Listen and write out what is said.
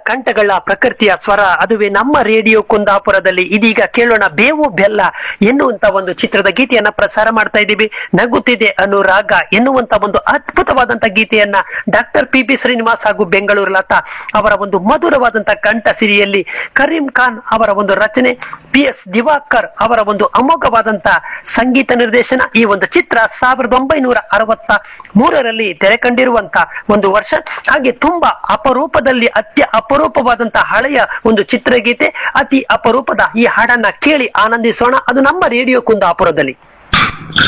ಕಂಠಗಳ ಪ್ರಕೃತಿಯ ಸ್ವರ, ಅದುವೇ ನಮ್ಮ ರೇಡಿಯೋ ಕುಂದಾಪುರದಲ್ಲಿ. ಇದೀಗ ಕೇಳೋಣ ಬೇವು ಬೆಲ್ಲ ಎನ್ನುವಂತ ಒಂದು ಚಿತ್ರದ ಗೀತೆಯನ್ನ ಪ್ರಸಾರ ಮಾಡ್ತಾ ಇದ್ದೀವಿ. ನಗುತ್ತಿದೆ ಅನುರಾಗ ಎನ್ನುವಂತ ಒಂದು ಅದ್ಭುತವಾದಂತ ಗೀತೆಯನ್ನ ಡಾಕ್ಟರ್ ಪಿ ಶ್ರೀನಿವಾಸ್ ಹಾಗೂ ಬೆಂಗಳೂರು ಲತಾ ಅವರ ಒಂದು ಮಧುರವಾದಂತ ಕಂಠ ಸಿರಿಯಲ್ಲಿ, ಕರೀಂ ಖಾನ್ ಅವರ ಒಂದು ರಚನೆ, PS ದಿವಾಕರ್ ಅವರ ಒಂದು ಅಮೋಘವಾದಂತ ಸಂಗೀತ ನಿರ್ದೇಶನ. ಈ ಒಂದು ಚಿತ್ರ 1963ರಲ್ಲಿ ತೆರೆ ಕಂಡಿರುವಂತ ಒಂದು ವರ್ಷ. ಹಾಗೆ ತುಂಬಾ ಅಪರೂಪದಲ್ಲಿ ಅಪರೂಪವಾದಂತಹ ಹಳೆಯ ಒಂದು ಚಿತ್ರಗೀತೆ. ಅತಿ ಅಪರೂಪದ ಈ ಹಾಡನ್ನ ಕೇಳಿ ಆನಂದಿಸೋಣ. ಅದು ನಮ್ಮ ರೇಡಿಯೋ ಕುಂದಾಪುರದಲ್ಲಿ.